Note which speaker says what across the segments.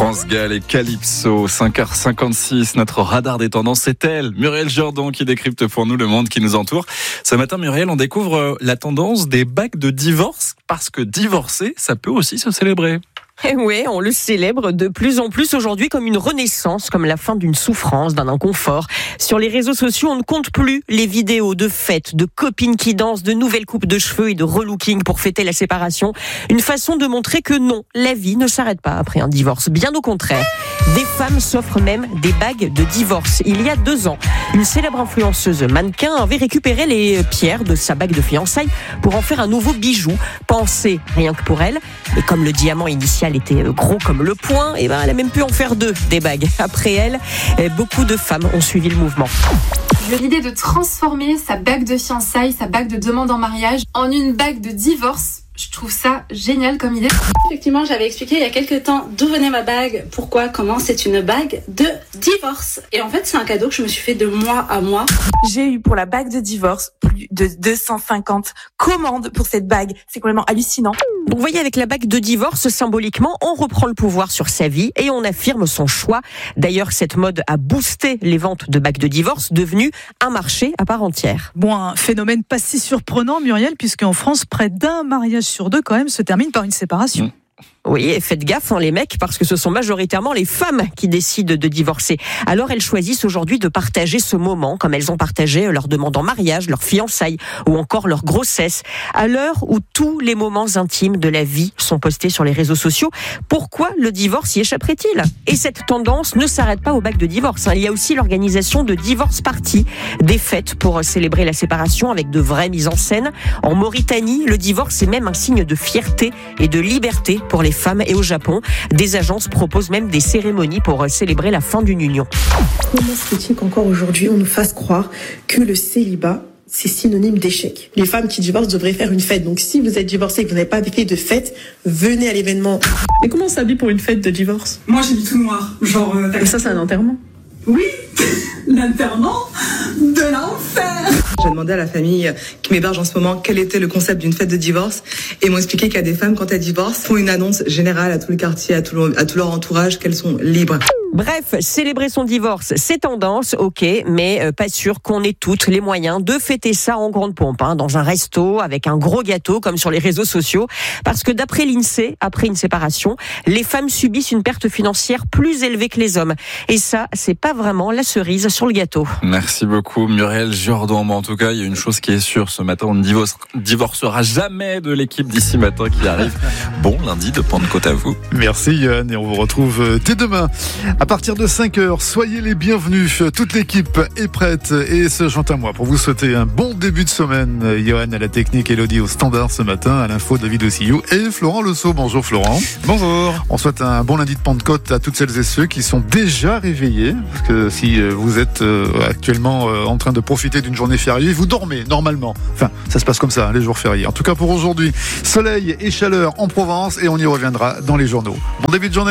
Speaker 1: France Gall et Calypso, 5h56, notre radar des tendances, c'est elle, Muriel Jourdan, qui décrypte pour nous le monde qui nous entoure. Ce matin, Muriel, on découvre la tendance des bagues de divorce, parce que divorcer, ça peut aussi se célébrer.
Speaker 2: Et oui, on le célèbre de plus en plus aujourd'hui comme une renaissance, comme la fin d'une souffrance, d'un inconfort. Sur les réseaux sociaux, on ne compte plus les vidéos de fêtes, de copines qui dansent, de nouvelles coupes de cheveux et de relooking pour fêter la séparation. Une façon de montrer que non, la vie ne s'arrête pas après un divorce. Bien au contraire. Des femmes s'offrent même des bagues de divorce. Il y a 2 ans, une célèbre influenceuse mannequin avait récupéré les pierres de sa bague de fiançailles pour en faire un nouveau bijou, pensé rien que pour elle. Et comme le diamant initial était gros comme le poing, et elle a même pu en faire 2 des bagues. Après elle, beaucoup de femmes ont suivi le mouvement.
Speaker 3: L'idée de transformer sa bague de fiançailles, sa bague de demande en mariage en une bague de divorce, je trouve ça génial comme idée.
Speaker 4: Effectivement, j'avais expliqué il y a quelques temps d'où venait ma bague, pourquoi, comment. C'est une bague de divorce. Et en fait, c'est un cadeau que je me suis fait de mois à mois.
Speaker 5: J'ai eu pour la bague de divorce plus de 250 commandes pour cette bague. C'est complètement hallucinant.
Speaker 2: Donc, vous voyez, avec la bague de divorce, symboliquement, on reprend le pouvoir sur sa vie et on affirme son choix. D'ailleurs, cette mode a boosté les ventes de bagues de divorce, devenu un marché à part entière.
Speaker 6: Bon, un phénomène pas si surprenant, Muriel, puisqu'en France, près d'un mariage sur 2 quand même se termine par une séparation.
Speaker 2: Oui, et faites gaffe, les mecs, parce que ce sont majoritairement les femmes qui décident de divorcer. Alors elles choisissent aujourd'hui de partager ce moment, comme elles ont partagé leur demande en mariage, leur fiançailles ou encore leur grossesse. À l'heure où tous les moments intimes de la vie sont postés sur les réseaux sociaux, pourquoi le divorce y échapperait-il ? Et cette tendance ne s'arrête pas aux bagues de divorce. Il y a aussi l'organisation de divorce parties, des fêtes pour célébrer la séparation avec de vraies mises en scène. En Mauritanie, le divorce est même un signe de fierté et de liberté pour les femmes, et au Japon, des agences proposent même des cérémonies pour célébrer la fin d'une union.
Speaker 7: Comment se fait-il qu'encore aujourd'hui on nous fasse croire que le célibat c'est synonyme d'échec? Les femmes qui divorcent devraient faire une fête. Donc si vous êtes divorcé et que vous n'avez pas fait de fête, venez à l'événement.
Speaker 8: Mais comment on s'habille pour une fête de divorce?
Speaker 9: Moi j'ai du tout noir. Genre.
Speaker 8: Ça c'est un enterrement?
Speaker 9: Oui, l'enterrement de l'enfer.
Speaker 10: J'ai demandé à la famille qui m'héberge en ce moment quel était le concept d'une fête de divorce et ils m'ont expliqué qu'il y a des femmes, quand elles divorcent, font une annonce générale à tout le quartier, à tout leur entourage, qu'elles sont libres.
Speaker 2: Bref, célébrer son divorce, c'est tendance, ok, mais pas sûr qu'on ait toutes les moyens de fêter ça en grande pompe, dans un resto, avec un gros gâteau, comme sur les réseaux sociaux, parce que d'après l'INSEE, après une séparation, les femmes subissent une perte financière plus élevée que les hommes. Et ça, c'est pas vraiment la cerise sur le gâteau.
Speaker 1: Merci beaucoup, Muriel Jourdan. En tout cas, il y a une chose qui est sûre, ce matin, on ne divorcera jamais de l'équipe d'ici matin qui arrive. Bon lundi de Pentecôte à vous.
Speaker 11: Merci Johan, et on vous retrouve dès demain. À partir de 5h, soyez les bienvenus. Toute l'équipe est prête et se joint à moi pour vous souhaiter un bon début de semaine. Johan à la technique, Elodie au standard ce matin, à l'info David Ossillou et Florent Leceau. Bonjour Florent.
Speaker 12: Bonjour.
Speaker 11: On souhaite un bon lundi de Pentecôte à toutes celles et ceux qui sont déjà réveillés. Parce que si vous êtes actuellement en train de profiter d'une journée fériée, vous dormez normalement. Enfin, ça se passe comme ça, les jours fériés. En tout cas pour aujourd'hui, soleil et chaleur en Provence et on y reviendra dans les journaux. Bon début de journée.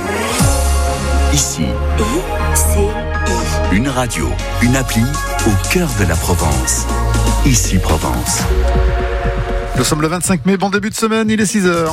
Speaker 13: Ici, une radio, une appli au cœur de la Provence. Ici Provence.
Speaker 11: Nous sommes le 25 mai, bon début de semaine, il est 6h.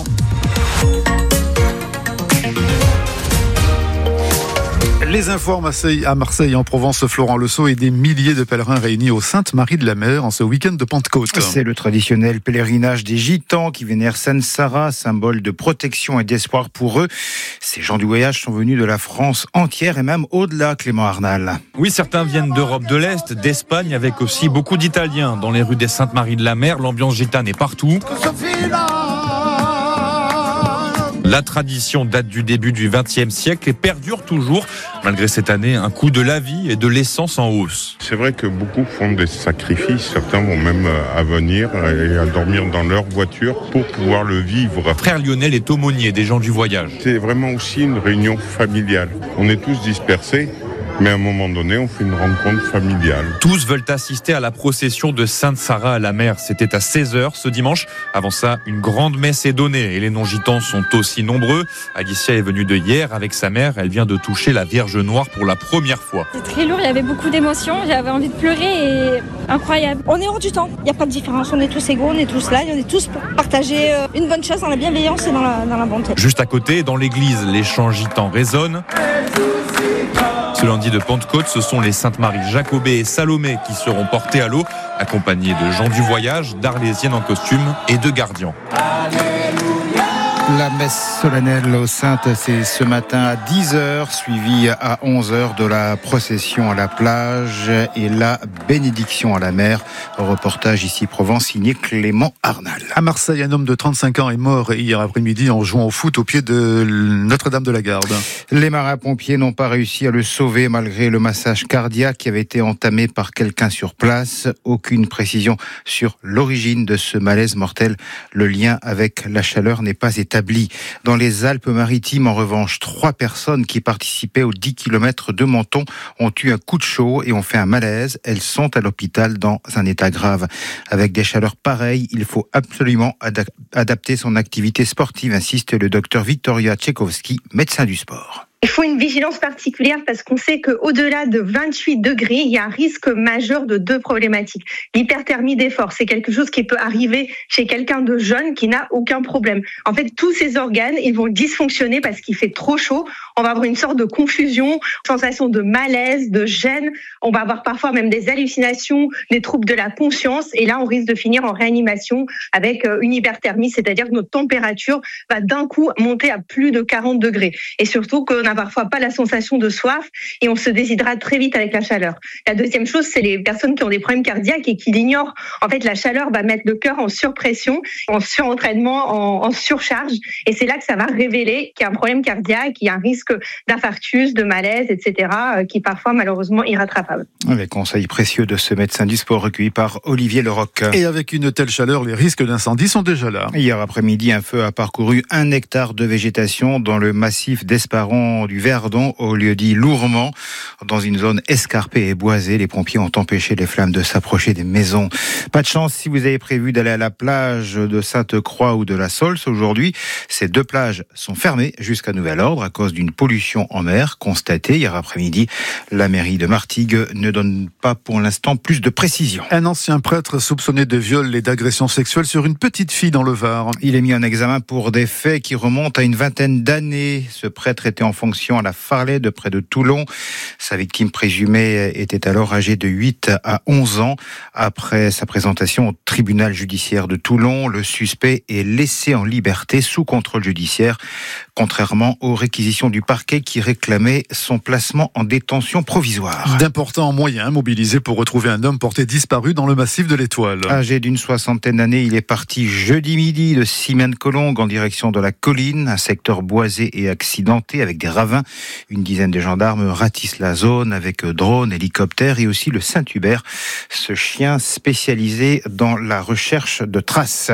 Speaker 11: Les infos à Marseille, en Provence, Florent Leceau et des milliers de pèlerins réunis au Sainte-Marie-de-la-Mer en ce week-end de Pentecôte.
Speaker 12: C'est le traditionnel pèlerinage des Gitans qui vénèrent Sainte Sarah, symbole de protection et d'espoir pour eux. Ces gens du voyage sont venus de la France entière et même au-delà, Clément Arnal.
Speaker 14: Oui, certains viennent d'Europe de l'Est, d'Espagne, avec aussi beaucoup d'Italiens. Dans les rues des Sainte-Marie-de-la-Mer, l'ambiance gitane est partout. La tradition date du début du XXe siècle et perdure toujours, malgré cette année un coût de la vie et de l'essence en hausse.
Speaker 15: C'est vrai que beaucoup font des sacrifices, certains vont même à venir et à dormir dans leur voiture pour pouvoir le vivre.
Speaker 14: Frère Lionel est aumônier des gens du voyage.
Speaker 15: C'est vraiment aussi une réunion familiale. On est tous dispersés, Mais à un moment donné, on fait une rencontre familiale.
Speaker 14: Tous veulent assister à la procession de Sainte-Sarah à la mer. C'était à 16h ce dimanche. Avant ça, une grande messe est donnée et les non-gitans sont aussi nombreux. Alicia est venue de hier avec sa mère. Elle vient de toucher la Vierge Noire pour la première fois.
Speaker 16: C'est très lourd, il y avait beaucoup d'émotions. J'avais envie de pleurer et incroyable. On est hors du temps. Il n'y a pas de différence. On est tous égaux, on est tous là. On est tous pour partager une bonne chose dans la bienveillance et dans la bonté.
Speaker 14: Juste à côté, dans l'église, les chants gitans résonnent. Ce lundi de Pentecôte, ce sont les Saintes Marie Jacobée et Salomé qui seront portées à l'eau, accompagnés de gens du voyage, d'arlésiennes en costume et de gardiens.
Speaker 12: La messe solennelle aux Saintes, c'est ce matin à 10h, suivie à 11h de la procession à la plage et la bénédiction à la mer. Reportage ici Provence, signé Clément Arnal.
Speaker 11: À Marseille, un homme de 35 ans est mort hier après-midi en jouant au foot au pied de Notre-Dame de la Garde.
Speaker 12: Les marins-pompiers n'ont pas réussi à le sauver malgré le massage cardiaque qui avait été entamé par quelqu'un sur place. Aucune précision sur l'origine de ce malaise mortel. Le lien avec la chaleur n'est pas établi. Dans les Alpes-Maritimes, en revanche, 3 personnes qui participaient aux 10 km de Menton ont eu un coup de chaud et ont fait un malaise. Elles sont à l'hôpital dans un état grave. Avec des chaleurs pareilles, il faut absolument adapter son activité sportive, insiste le docteur Victoria Tchaikovsky, médecin du sport.
Speaker 17: Il faut une vigilance particulière parce qu'on sait qu'au-delà de 28 degrés, il y a un risque majeur de 2 problématiques. L'hyperthermie d'effort, c'est quelque chose qui peut arriver chez quelqu'un de jeune qui n'a aucun problème. En fait, tous ces organes, ils vont dysfonctionner parce qu'il fait trop chaud. On va avoir une sorte de confusion, sensation de malaise, de gêne. On va avoir parfois même des hallucinations, des troubles de la conscience. Et là, on risque de finir en réanimation avec une hyperthermie, c'est-à-dire que notre température va d'un coup monter à plus de 40 degrés. Et surtout qu'on n'a parfois pas la sensation de soif et on se déshydrate très vite avec la chaleur. La deuxième chose, c'est les personnes qui ont des problèmes cardiaques et qui l'ignorent. En fait, la chaleur va mettre le cœur en surpression, en surentraînement, en surcharge. Et c'est là que ça va révéler qu'il y a un problème cardiaque, qu'il y a un risque d'infarctus, de malaise, etc., qui est parfois malheureusement irrattrapable.
Speaker 12: Les conseils précieux de ce médecin du sport recueilli par Olivier Leroc.
Speaker 11: Et avec une telle chaleur, les risques d'incendie sont déjà là.
Speaker 12: Hier après-midi, un feu a parcouru 1 hectare de végétation dans le massif d'Esparon du Verdon, au lieu-dit Lourmand. Dans une zone escarpée et boisée, les pompiers ont empêché les flammes de s'approcher des maisons. Pas de chance si vous avez prévu d'aller à la plage de Sainte-Croix ou de la Saulce aujourd'hui. Ces 2 plages sont fermées jusqu'à nouvel ordre à cause d'une pollution en mer constatée hier après-midi. La mairie de Martigues ne donne pas pour l'instant plus de précisions.
Speaker 11: Un ancien prêtre soupçonné de viol et d'agression sexuelle sur une petite fille dans le Var.
Speaker 12: Il est mis en examen pour des faits qui remontent à une vingtaine d'années. Ce prêtre était en fonction à la Farlay de près de Toulon. Sa victime présumée était alors âgée de 8 à 11 ans. Après sa présentation au tribunal judiciaire de Toulon, le suspect est laissé en liberté sous contrôle judiciaire, contrairement aux réquisitions du parquet qui réclamait son placement en détention provisoire.
Speaker 11: D'importants moyens mobilisés pour retrouver un homme porté disparu dans le massif de l'Étoile.
Speaker 12: Âgé d'une 60aine d'années, il est parti jeudi midi de Simiane-Collongue en direction de la colline, un secteur boisé et accidenté avec des ravins. Une dizaine de gendarmes ratissent la zone avec drones, hélicoptères et aussi le Saint-Hubert, ce chien spécialisé dans la recherche de traces.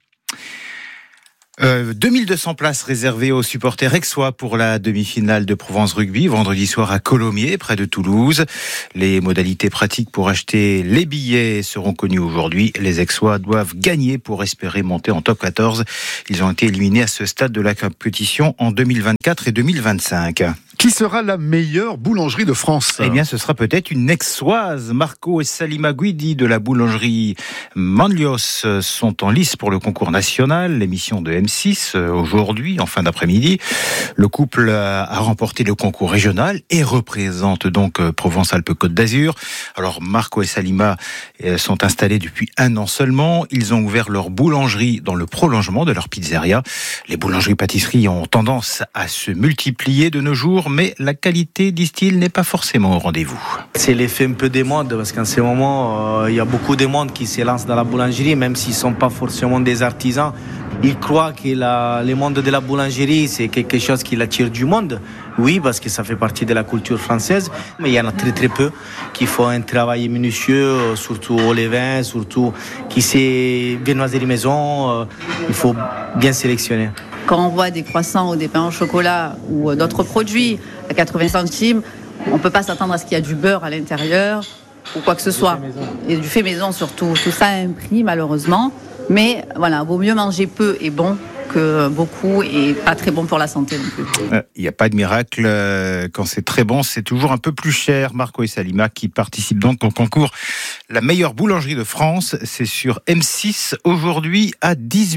Speaker 12: 2200 places réservées aux supporters aixois pour la demi-finale de Provence Rugby, vendredi soir à Colomiers, près de Toulouse. Les modalités pratiques pour acheter les billets seront connues aujourd'hui. Les aixois doivent gagner pour espérer monter en top 14. Ils ont été éliminés à ce stade de la compétition en 2024 et 2025.
Speaker 11: Qui sera la meilleure boulangerie de France ?
Speaker 12: Eh bien, ce sera peut-être une aixoise. Marco et Salima Guidi de la boulangerie Manlios sont en lice pour le concours national, l'émission de M6 aujourd'hui, en fin d'après-midi. Le couple a remporté le concours régional et représente donc Provence-Alpes-Côte d'Azur. Alors, Marco et Salima sont installés depuis 1 an seulement. Ils ont ouvert leur boulangerie dans le prolongement de leur pizzeria. Les boulangeries-pâtisseries ont tendance à se multiplier de nos jours, mais la qualité, disent-ils, n'est pas forcément au rendez-vous.
Speaker 18: C'est l'effet un peu des modes, parce qu'en ce moment, il y a beaucoup de monde qui se lance dans la boulangerie, même s'ils ne sont pas forcément des artisans. Ils croient que le monde de la boulangerie, c'est quelque chose qui attire du monde. Oui, parce que ça fait partie de la culture française, mais il y en a très très peu qui font un travail minutieux, surtout au levain, surtout qui c'est viennoiserie maison, il faut bien sélectionner.
Speaker 19: Quand on voit des croissants ou des pains au chocolat ou d'autres produits à 80 centimes, On ne peut pas s'attendre à ce qu'il y a du beurre à l'intérieur ou quoi que ce soit. Et du fait maison surtout. Tout ça a un prix malheureusement. Mais voilà, vaut mieux manger peu et bon que beaucoup et pas très bon pour la santé non plus.
Speaker 12: Il n'y a pas de miracle. Quand c'est très bon, c'est toujours un peu plus cher. Marco et Salima qui participent donc au concours La meilleure boulangerie de France. C'est sur M6 aujourd'hui à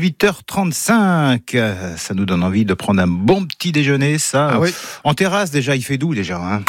Speaker 12: 18h35. Ça nous donne envie de prendre un bon petit déjeuner, ça. Ah oui. En terrasse déjà, il fait doux déjà. Hein.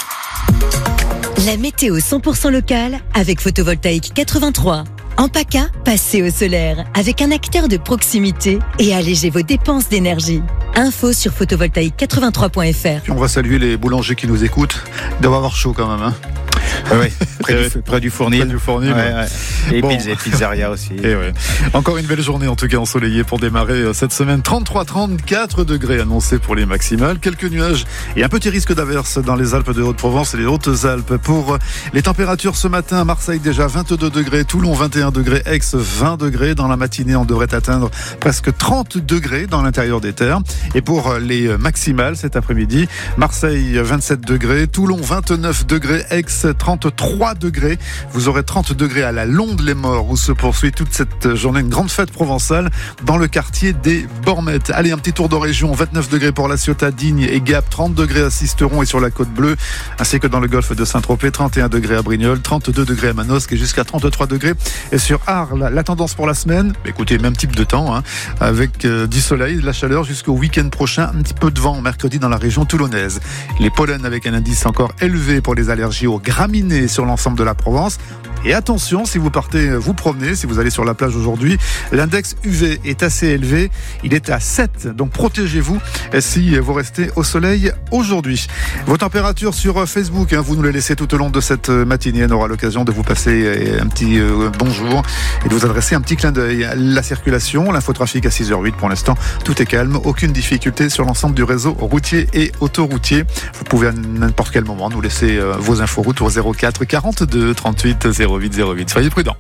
Speaker 20: La météo 100% locale avec Photovoltaïque 83. En PACA, passez au solaire avec un acteur de proximité et allégez vos dépenses d'énergie. Info sur photovoltaïque83.fr.
Speaker 11: Puis on va saluer les boulangers qui nous écoutent. Ils doivent avoir chaud quand même. Hein.
Speaker 12: Oui, près du Fournil.
Speaker 11: Ouais.
Speaker 12: Et pizzeria aussi.
Speaker 11: Et ouais. Encore une belle journée en tout cas ensoleillée pour démarrer cette semaine. 33-34 degrés annoncés pour les maximales. Quelques nuages et un petit risque d'averse dans les Alpes de Haute-Provence et les Hautes-Alpes. Pour les températures ce matin, Marseille déjà 22 degrés, Toulon 21 degrés, Aix 20 degrés. Dans la matinée, on devrait atteindre presque 30 degrés dans l'intérieur des terres. Et pour les maximales cet après-midi, Marseille 27 degrés, Toulon 29 degrés, Aix 33 degrés. Vous aurez 30 degrés à la Londe-les-Morts où se poursuit toute cette journée une grande fête provençale dans le quartier des Bormettes. Allez, un petit tour de région. 29 degrés pour La Ciotat, Digne et Gap, 30 degrés à Sisteron et sur la Côte Bleue, ainsi que dans le golfe de Saint-Tropez, 31 degrés à Brignoles, 32 degrés à Manosque et jusqu'à 33 degrés et sur Arles. La tendance pour la semaine, écoutez, même type de temps, hein, avec du soleil, de la chaleur jusqu'au week-end prochain, un petit peu de vent mercredi dans la région toulonnaise. Les pollens avec un indice encore élevé pour les allergies aux graminées sur l'ensemble de la Provence. Et attention, si vous partez vous promener, si vous allez sur la plage aujourd'hui, l'index UV est assez élevé. Il est à 7, donc protégez-vous si vous restez au soleil aujourd'hui. Vos températures sur Facebook, vous nous les laissez tout au long de cette matinée. On aura l'occasion de vous passer un petit bonjour et de vous adresser un petit clin d'œil. La circulation, l'infotrafic à 6h08 pour l'instant, tout est calme. Aucune difficulté sur l'ensemble du réseau routier et autoroutier. Vous pouvez à n'importe quel moment nous laisser vos inforoutes au 04 42 38 08 08. Soyez prudents.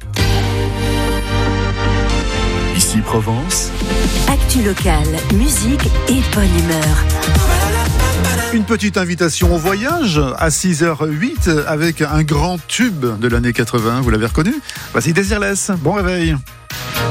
Speaker 13: Ici Provence.
Speaker 20: Actu locale, musique et bonne humeur.
Speaker 11: Une petite invitation au voyage à 6h08 avec un grand tube de l'année 80. Vous l'avez reconnu ? Voici Désirless. Bon réveil.